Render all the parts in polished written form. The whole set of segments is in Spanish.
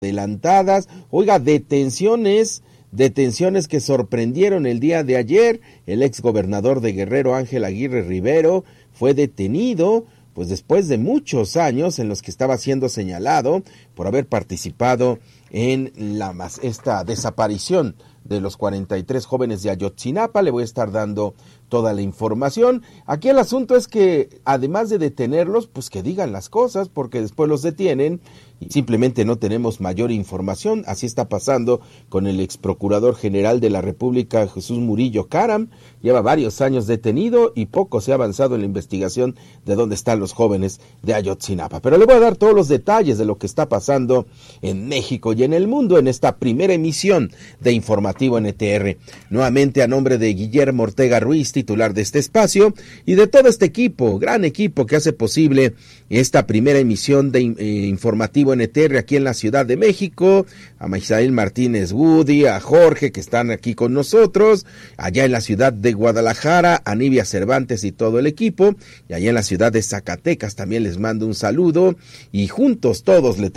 adelantadas, oiga, detenciones que sorprendieron el día de ayer. El exgobernador de Guerrero, Ángel Aguirre Rivero, fue detenido pues después de muchos años en los que estaba siendo señalado por haber participado en esta desaparición de los 43 jóvenes de Ayotzinapa. Le voy a estar dando toda la información. Aquí el asunto es que, además de detenerlos, pues que digan las cosas, porque después los detienen y simplemente no tenemos mayor información. Así está pasando con el ex procurador general de la República, Jesús Murillo Caram. Lleva varios años detenido y poco se ha avanzado en la investigación de dónde están los jóvenes de Ayotzinapa. Pero le voy a dar todos los detalles de lo que está pasando en México y en el mundo en esta primera emisión de Informativo NTR. Nuevamente a nombre de Guillermo Ortega Ruiz, titular de este espacio, y de todo este equipo, gran equipo que hace posible esta primera emisión de Informativo NTR aquí en la Ciudad de México, a Misael Martínez Woody, a Jorge que están aquí con nosotros, allá en la ciudad de Guadalajara, a Nivia Cervantes y todo el equipo, y allá en la ciudad de Zacatecas también les mando un saludo, y juntos todos le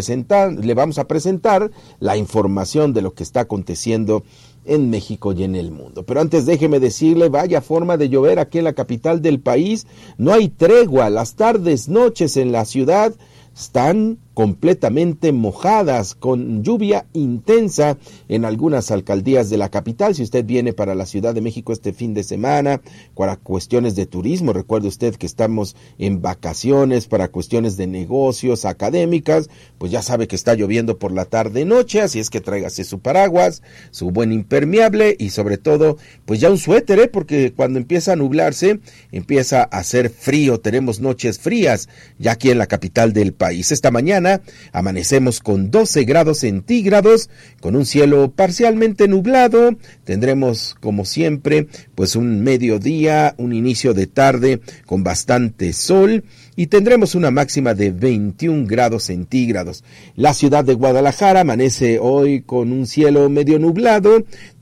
vamos a presentar la información de lo que está aconteciendo en México y en el mundo. Pero antes déjeme decirle, vaya forma de llover aquí en la capital del país, no hay tregua, las tardes, noches en la ciudad están completamente mojadas, con lluvia intensa en algunas alcaldías de la capital. Si usted viene para la Ciudad de México este fin de semana, para cuestiones de turismo, recuerde usted que estamos en vacaciones, para cuestiones de negocios, académicas, pues ya sabe que está lloviendo por la tarde-noche, así es que tráigase su paraguas, su buen impermeable y sobre todo, pues ya un suéter, porque cuando empieza a nublarse, empieza a hacer frío, tenemos noches frías ya aquí en la capital del país. Esta mañana amanecemos con 12 grados centígrados, con un cielo parcialmente nublado. Tendremos, como siempre, pues un mediodía, un inicio de tarde con bastante sol, y tendremos una máxima de 21 grados centígrados. La ciudad de Guadalajara amanece hoy con un cielo medio nublado,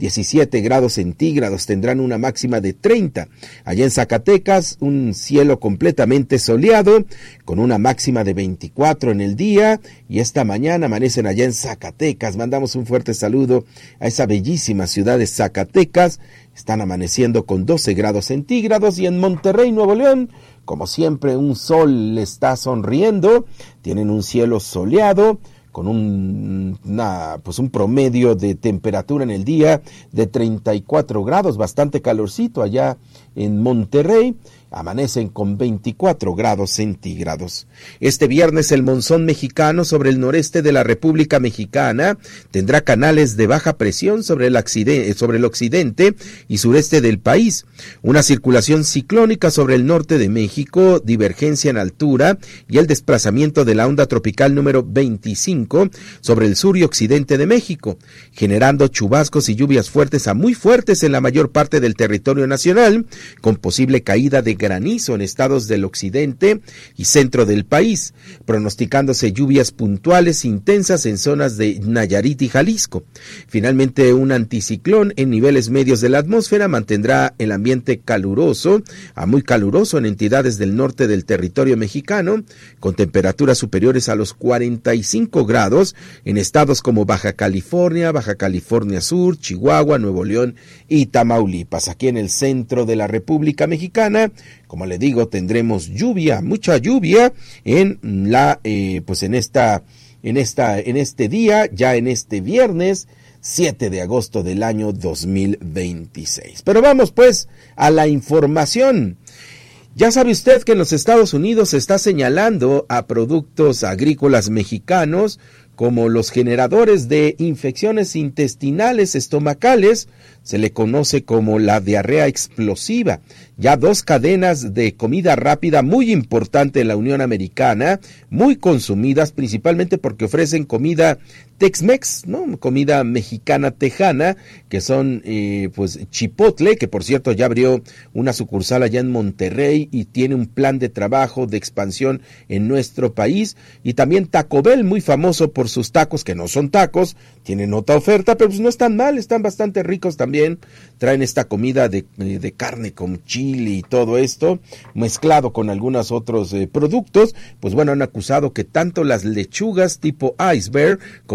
17 grados centígrados, tendrán una máxima de 30. Allá en Zacatecas, un cielo completamente soleado, con una máxima de 24 en el día, y esta mañana amanecen allá en Zacatecas. Mandamos un fuerte saludo a esa bellísima ciudad de Zacatecas. Están amaneciendo con 12 grados centígrados, y en Monterrey, Nuevo León, como siempre, un sol le está sonriendo, tienen un cielo soleado, con un promedio de temperatura en el día de 34 grados, bastante calorcito allá en Monterrey. Amanecen con 24 grados centígrados. Este viernes el monzón mexicano sobre el noreste de la República Mexicana tendrá canales de baja presión sobre el occidente y sureste del país. Una circulación ciclónica sobre el norte de México, divergencia en altura y el desplazamiento de la onda tropical número 25 sobre el sur y occidente de México, generando chubascos y lluvias fuertes a muy fuertes en la mayor parte del territorio nacional, con posible caída de granizo en estados del occidente y centro del país, pronosticándose lluvias puntuales intensas en zonas de Nayarit y Jalisco. Finalmente, un anticiclón en niveles medios de la atmósfera mantendrá el ambiente caluroso a muy caluroso en entidades del norte del territorio mexicano, con temperaturas superiores a los 45 grados en estados como Baja California Sur, Chihuahua, Nuevo León y Tamaulipas. Aquí en el centro de la República Mexicana, como le digo, tendremos lluvia, mucha lluvia en este día, ya en este viernes 7 de agosto del año 2026. Pero vamos pues a la información. Ya sabe usted que en los Estados Unidos se está señalando a productos agrícolas mexicanos como los generadores de infecciones intestinales estomacales. Se le conoce como la diarrea explosiva. Ya 2 cadenas de comida rápida muy importante en la Unión Americana, muy consumidas principalmente porque ofrecen comida Tex-Mex, ¿no? Comida mexicana tejana, que son Chipotle, que por cierto ya abrió una sucursal allá en Monterrey y tiene un plan de trabajo de expansión en nuestro país, y también Taco Bell, muy famoso por por sus tacos, que no son tacos, tienen otra oferta, pero pues no están mal, están bastante ricos también. Traen esta comida de carne con chile y todo esto, mezclado con algunos otros productos. Pues bueno, han acusado que tanto las lechugas tipo iceberg